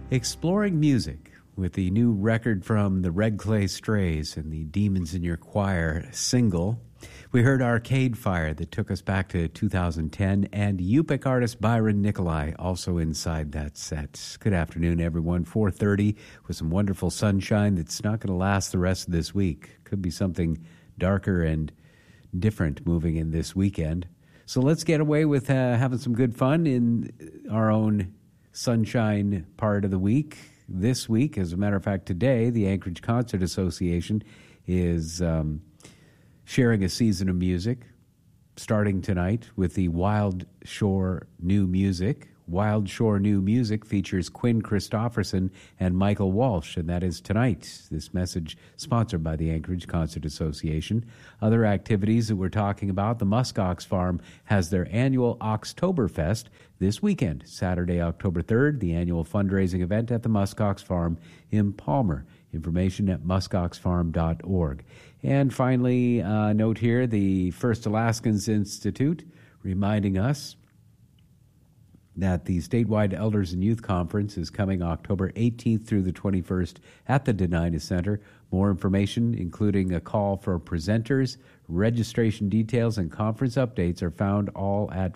Exploring music with the new record from the Red Clay Strays and the Demons in Your Choir single. We heard Arcade Fire that took us back to 2010, and Yupik artist Byron Nikolai also inside that set. Good afternoon, everyone. 4:30 with some wonderful sunshine that's not going to last the rest of this week. Could be something darker and different moving in this weekend. So let's get away with having some good fun in our own sunshine part of the week. This week, as a matter of fact, today, the Anchorage Concert Association is sharing a season of music starting tonight with the Wild Shore New Music. Wild Shore New Music features Quinn Christopherson and Michael Walsh, and that is tonight. This message sponsored by the Anchorage Concert Association. Other activities that we're talking about, the Muskox Farm has their annual Oxtoberfest this weekend, Saturday, October 3rd, the annual fundraising event at the Muskox Farm in Palmer. Information at muskoxfarm.org. And finally, note here, the First Alaskans Institute reminding us that the statewide Elders and Youth Conference is coming October 18th through the 21st at the Denina Center. More information, including a call for presenters, registration details, and conference updates are found all at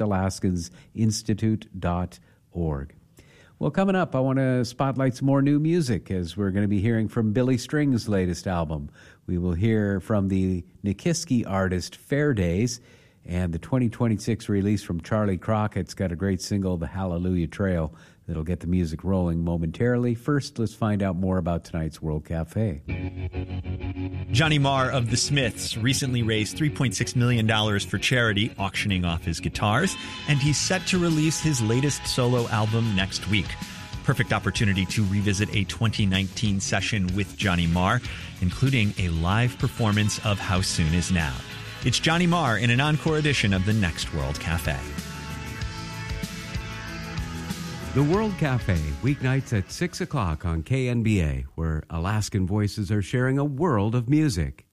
firstalaskansinstitute.org. Well, coming up, I want to spotlight some more new music as we're going to be hearing from Billy String's latest album. We will hear from the Nikiski artist Fair Days, and the 2026 release from Charlie Crockett's got a great single, The Hallelujah Trail, that'll get the music rolling momentarily. First, let's find out more about tonight's World Cafe. Johnny Marr of The Smiths recently raised $3.6 million for charity, auctioning off his guitars, and he's set to release his latest solo album next week. Perfect opportunity to revisit a 2019 session with Johnny Marr, including a live performance of How Soon Is Now. It's Johnny Marr in an encore edition of the Next World Cafe. The World Cafe, weeknights at 6 o'clock on KNBA, where Alaskan voices are sharing a world of music.